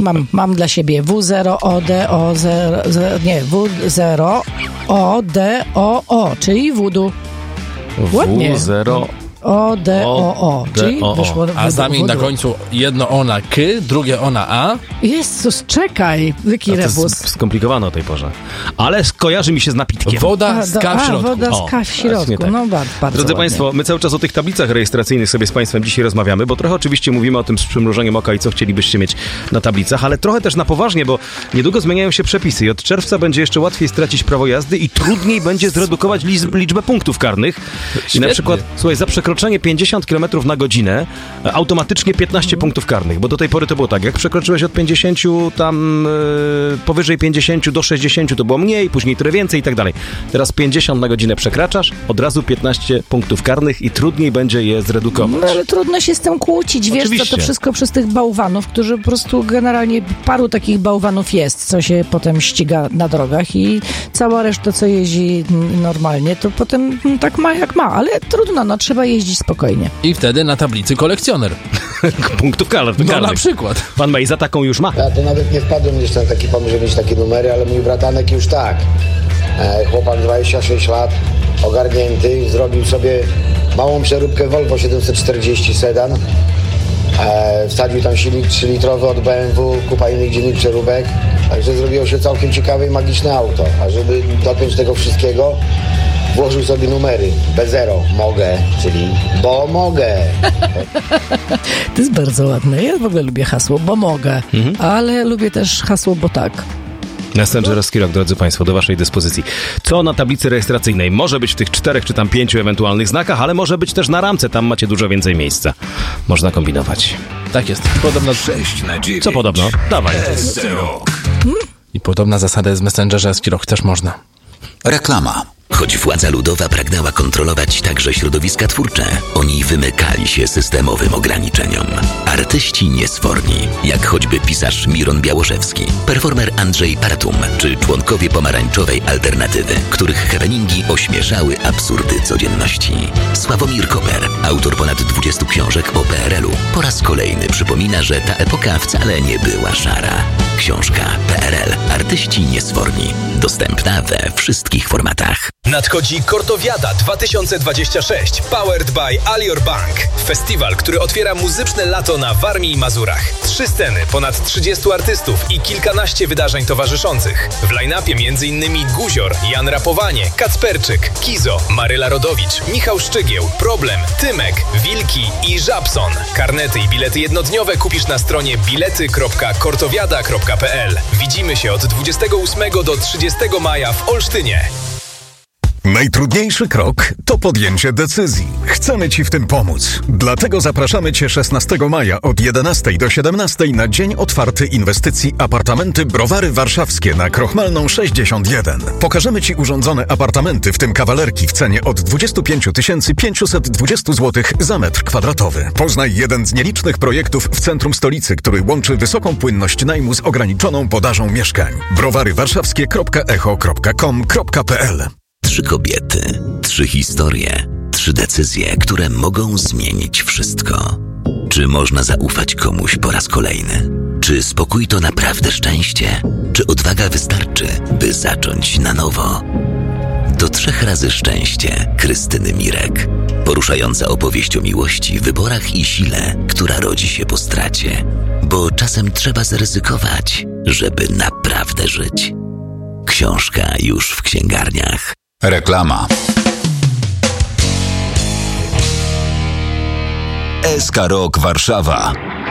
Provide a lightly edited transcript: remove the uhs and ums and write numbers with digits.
mam dla siebie W0ODOO, czyli wudu. Ładnie. W0 ODOO, czyli wyszło a zamień na końcu jedno O na K, drugie O na A. Jezus, czekaj, jaki to rebus. jest skomplikowane o tej porze. Ale kojarzy mi się z napitkiem. Woda z K w środku. Woda z K w środku, tak. no bardzo Drodzy ładnie. Państwo, my cały czas o tych tablicach rejestracyjnych sobie z Państwem dzisiaj rozmawiamy, bo trochę oczywiście mówimy o tym z przymrużeniem oka i co chcielibyście mieć na tablicach, ale trochę też na poważnie, bo niedługo zmieniają się przepisy i od czerwca będzie jeszcze łatwiej stracić prawo jazdy i trudniej będzie zredukować liczbę punktów karnych. I na przykład, słuchaj, za przekroczenie 50 km na godzinę automatycznie 15 punktów karnych, bo do tej pory to było tak, jak przekroczyłeś od 50 tam powyżej 50 do 60 to było mniej, później trochę więcej i tak dalej. Teraz 50 na godzinę przekraczasz, od razu 15 punktów karnych i trudniej będzie je zredukować. No ale trudno się z tym kłócić, wiesz, Oczywiście. to wszystko przez tych bałwanów, którzy po prostu generalnie paru takich bałwanów jest, co się potem ściga na drogach i cała reszta, co jeździ normalnie, to potem tak ma jak ma, ale trudno, no trzeba jeździć spokojnie. I wtedy na tablicy kolekcjoner. Punktów karnych. No na przykład. Pan Mejza taką już ma. Ja to nawet nie wpadłem jeszcze na taki pomysł, żeby mieć takie numery, ale mój bratanek już tak. Chłopak 26 lat, ogarnięty, zrobił sobie małą przeróbkę Volvo 740 sedan. Wsadził tam silnik 3-litrowy od BMW, kupa innych dziennych przeróbek. Także zrobiło się całkiem ciekawe i magiczne auto. A żeby dopiąć tego wszystkiego, włożył sobie numery B0, mogę, czyli bo mogę. To jest bardzo ładne. Ja w ogóle lubię hasło, bo mogę, ale lubię też hasło, bo tak. Messengerowski rok, drodzy Państwo, do Waszej dyspozycji. Co na tablicy rejestracyjnej? Może być w tych 4 czy tam 5 ewentualnych znakach, ale może być też na ramce, tam macie dużo więcej miejsca. Można kombinować. Tak jest. Podobno 6 na 9. Co podobno? Dawaj. I podobna zasada jest w Messengerze rok też można. Reklama. Choć władza ludowa pragnęła kontrolować także środowiska twórcze, oni wymykali się systemowym ograniczeniom. Artyści niesforni, jak choćby pisarz Miron Białoszewski, performer Andrzej Paratum, czy członkowie pomarańczowej alternatywy, których happeningi ośmieszały absurdy codzienności. Sławomir Koper, autor ponad 20 książek o PRL-u, po raz kolejny przypomina, że ta epoka wcale nie była szara. Książka PRL. Artyści niesforni. Dostępna we wszystkich formatach. Nadchodzi Kortowiada 2026 Powered by Alior Bank. Festiwal, który otwiera muzyczne lato na Warmii i Mazurach. 3 sceny, ponad 30 artystów i kilkanaście wydarzeń towarzyszących. W line-upie m.in. Guzior, Jan Rapowanie, Kacperczyk, Kizo, Maryla Rodowicz, Michał Szczygieł, Problem, Tymek, Wilki i Żabson. Karnety i bilety jednodniowe kupisz na stronie bilety.kortowiada.pl. Widzimy się od 28 do 30 maja w Olsztynie. Najtrudniejszy krok to podjęcie decyzji. Chcemy Ci w tym pomóc. Dlatego zapraszamy Cię 16 maja od 11 do 17 na dzień otwarty inwestycji Apartamenty Browary Warszawskie na Krochmalną 61. Pokażemy Ci urządzone apartamenty, w tym kawalerki w cenie od 25 520 zł za metr kwadratowy. Poznaj jeden z nielicznych projektów w centrum stolicy, który łączy wysoką płynność najmu z ograniczoną podażą mieszkań. browarywarszawskie.echo.com.pl 3 kobiety, 3 historie, 3 decyzje, które mogą zmienić wszystko. Czy można zaufać komuś po raz kolejny? Czy spokój to naprawdę szczęście? Czy odwaga wystarczy, by zacząć na nowo? To 3 razy szczęście Krystyny Mirek. Poruszająca opowieść o miłości, wyborach i sile, która rodzi się po stracie. Bo czasem trzeba zaryzykować, żeby naprawdę żyć. Książka już w księgarniach. Reklama. SK Rok Warszawa.